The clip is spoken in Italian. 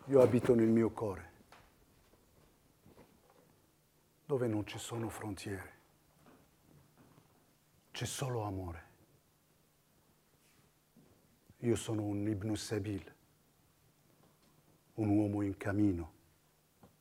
Io abito nel mio cuore, dove non ci sono frontiere, c'è solo amore. Io sono un Ibn Sabil, un uomo in cammino.